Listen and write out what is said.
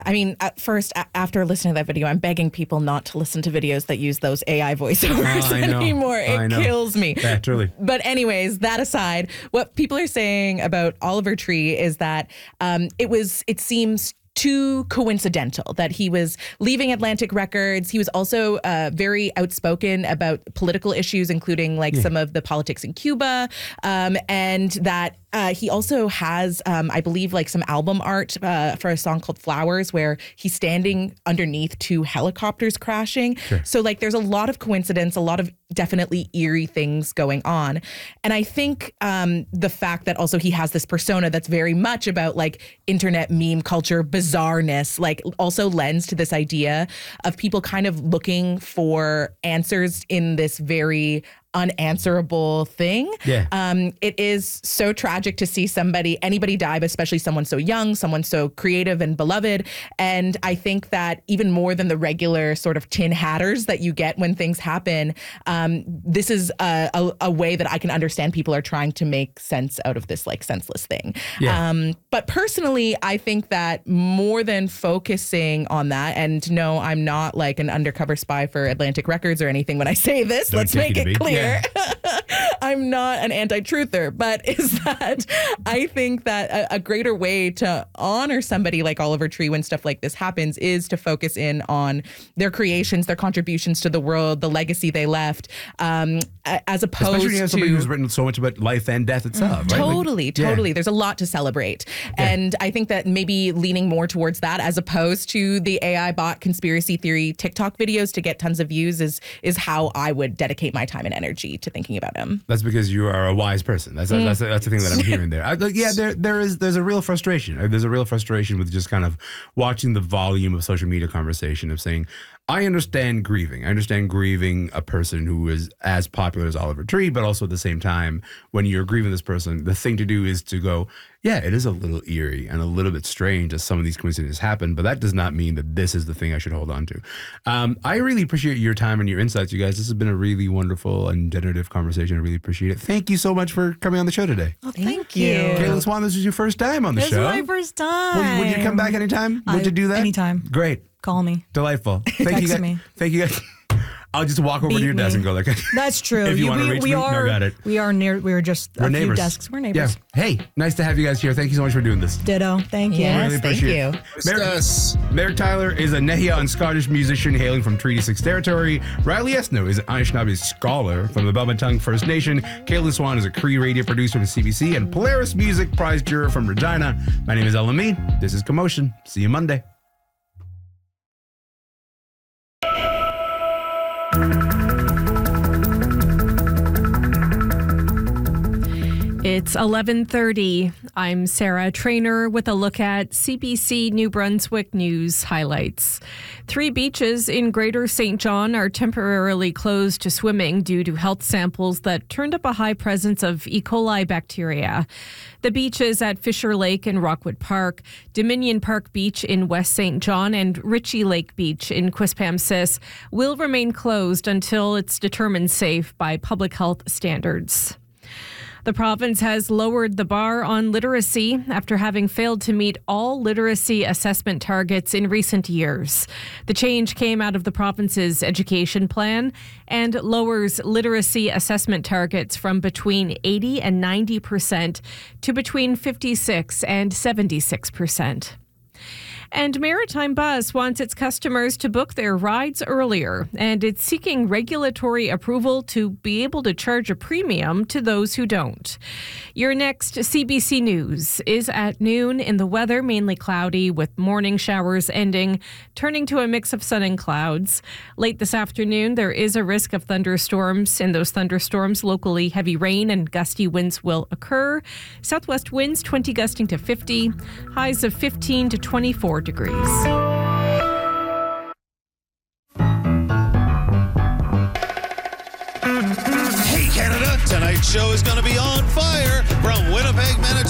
I mean, at first, after listening to that video, I'm begging people not to listen to videos that use those AI voiceovers anymore. It kills me. Yeah, truly. But anyways, that aside, what people are saying about Oliver Tree is that it seems too coincidental that he was leaving Atlantic Records. He was also very outspoken about political issues, including some of the politics in Cuba, and that he also has, I believe, some album art for a song called Flowers, where he's standing underneath two helicopters crashing. Sure. So there's a lot of coincidence, a lot of definitely eerie things going on. And I think the fact that also he has this persona that's very much about internet meme culture, bizarreness, also lends to this idea of people kind of looking for answers in this very unanswerable thing. Yeah. It is so tragic to see anybody die, but especially someone so young, someone so creative and beloved. And I think that even more than the regular sort of tin hatters that you get when things happen, this is a way that I can understand people are trying to make sense out of this senseless thing. Yeah. But personally, I think that more than focusing on that, and no, I'm not an undercover spy for Atlantic Records or anything when I say this, let's make it clear. Yeah. I'm not an anti-truther, but is that I think that a greater way to honor somebody like Oliver Tree when stuff like this happens is to focus in on their creations, their contributions to the world, the legacy they left, as opposed especially to somebody who's written so much about life and death itself. Right? Totally. There's a lot to celebrate. Yeah. And I think that maybe leaning more towards that as opposed to the AI bot conspiracy theory TikTok videos to get tons of views is how I would dedicate my time and energy to thinking about him. That's because you are a wise person. That's the thing that I'm hearing there. There's a real frustration. There's a real frustration with just kind of watching the volume of social media conversation of saying, I understand grieving. I understand grieving a person who is as popular as Oliver Tree, but also at the same time, when you're grieving this person, the thing to do is to go, yeah, it is a little eerie and a little bit strange that some of these coincidences happen, but that does not mean that this is the thing I should hold on to. I really appreciate your time and your insights, you guys. This has been a really wonderful and generative conversation. I really appreciate it. Thank you so much for coming on the show today. Oh, thank you. Caitlin Swan, this was your first time on the show. This is my first time. Would you come back anytime? Would you do that? Anytime. Great. Call me. Delightful. Thank you guys. Me. Thank you guys. I'll just walk over to your desk and go That's true. If you want to reach me, no, got it. We are near. We're just a neighbors. Few desks. We're neighbors. Yeah. Hey, nice to have you guys here. Thank you so much for doing this. Ditto. Thank you. Yes, really appreciate it. Merrick Tyler is a Nehia and Scottish musician hailing from Treaty 6 territory. Riley Esno is an Anishinaabe scholar from the Belmont First Nation. Caitlin Swan is a Cree radio producer from CBC and Polaris Music Prize juror from Regina. My name is Ellen Mead. This is Commotion. See you Monday. It's 11:30. I'm Sarah Trainer with a look at CBC New Brunswick News highlights. 3 beaches in Greater St. John are temporarily closed to swimming due to health samples that turned up a high presence of E. coli bacteria. The beaches at Fisher Lake in Rockwood Park, Dominion Park Beach in West St. John, and Ritchie Lake Beach in Quispamsis will remain closed until it's determined safe by public health standards. The province has lowered the bar on literacy after having failed to meet all literacy assessment targets in recent years. The change came out of the province's education plan and lowers literacy assessment targets from between 80% and 90% to between 56% and 76%. And Maritime Bus wants its customers to book their rides earlier, and it's seeking regulatory approval to be able to charge a premium to those who don't. Your next CBC News is at noon. In the weather, mainly cloudy with morning showers ending, turning to a mix of sun and clouds. Late this afternoon, there is a risk of thunderstorms. In those thunderstorms, locally heavy rain and gusty winds will occur. Southwest winds 20 gusting to 50, highs of 15 to 24 degrees. Hey Canada, tonight's show is going to be on fire from Winnipeg, Manitoba.